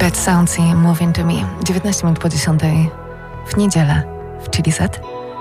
Pet Sounds i Moving to Me. 19 minut po 10 w niedzielę w Chili Set.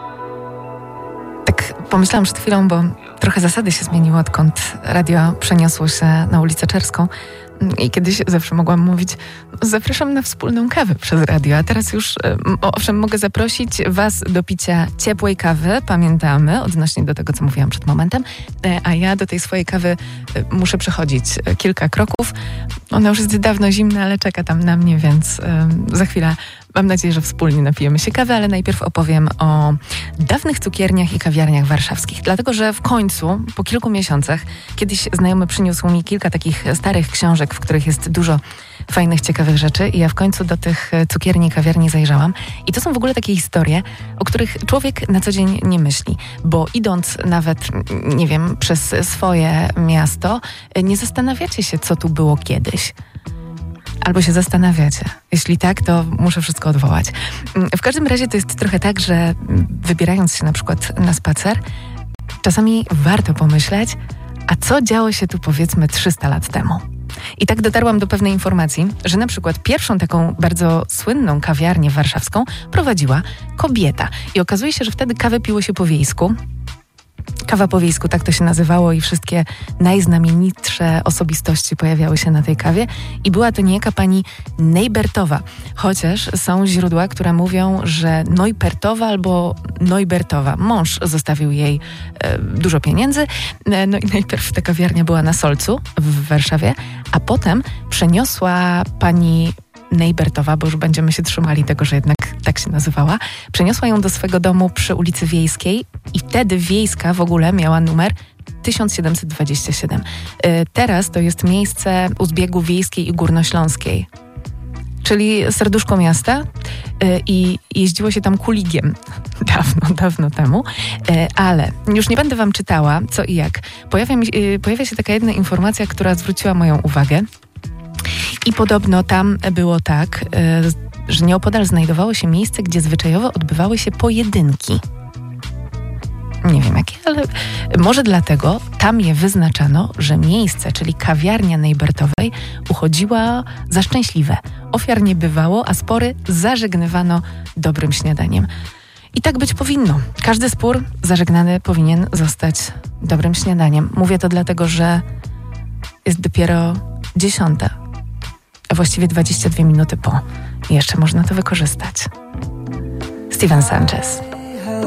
Tak pomyślałam przed chwilą, bo trochę zasady się zmieniły, odkąd radio przeniosło się na ulicę Czerską. I kiedyś zawsze mogłam mówić, zapraszam na wspólną kawę przez radio, a teraz już, owszem, mogę zaprosić Was do picia ciepłej kawy, pamiętamy, odnośnie do tego, co mówiłam przed momentem, a ja do tej swojej kawy muszę przechodzić kilka kroków. Ona już jest dawno zimna, ale czeka tam na mnie, więc za chwilę mam nadzieję, że wspólnie napijemy się kawy, ale najpierw opowiem o dawnych cukierniach i kawiarniach warszawskich. Dlatego, że w końcu, po kilku miesiącach, kiedyś znajomy przyniósł mi kilka takich starych książek, w których jest dużo fajnych, ciekawych rzeczy i ja w końcu do tych cukierni i kawiarni zajrzałam. I to są w ogóle takie historie, o których człowiek na co dzień nie myśli, bo idąc nawet, nie wiem, przez swoje miasto, nie zastanawiacie się, co tu było kiedyś. Albo się zastanawiacie. Jeśli tak, to muszę wszystko odwołać. W każdym razie to jest trochę tak, że wybierając się na przykład na spacer, czasami warto pomyśleć, a co działo się tu powiedzmy 300 lat temu. I tak dotarłam do pewnej informacji, że na przykład pierwszą taką bardzo słynną kawiarnię warszawską prowadziła kobieta. I okazuje się, że wtedy kawę piło się po wiejsku. Kawa po wiejsku, tak to się nazywało i wszystkie najznamienitsze osobistości pojawiały się na tej kawie i była to niejaka pani Nejbertowa, chociaż są źródła, które mówią, że Neupertowa albo Neubertowa. Mąż zostawił jej dużo pieniędzy, no i najpierw ta kawiarnia była na Solcu w Warszawie, a potem przeniosła pani Nejbertowa, bo już będziemy się trzymali tego, że jednak tak się nazywała, przeniosła ją do swego domu przy ulicy Wiejskiej i wtedy Wiejska w ogóle miała numer 1727. Teraz to jest miejsce u zbiegu Wiejskiej i Górnośląskiej, czyli serduszko miasta i jeździło się tam kuligiem dawno temu, ale już nie będę Wam czytała co i jak. Pojawia się taka jedna informacja, która zwróciła moją uwagę. I podobno tam było tak, że nieopodal znajdowało się miejsce, gdzie zwyczajowo odbywały się pojedynki. Nie wiem jakie, ale może dlatego tam je wyznaczano, że miejsce, czyli kawiarnia Nejbertowej, uchodziła za szczęśliwe. Ofiar nie bywało, a spory zażegnywano dobrym śniadaniem. I tak być powinno. Każdy spór zażegnany powinien zostać dobrym śniadaniem. Mówię to dlatego, że jest dopiero 10, a właściwie 22 minuty po. I jeszcze można to wykorzystać. Steven Sanchez.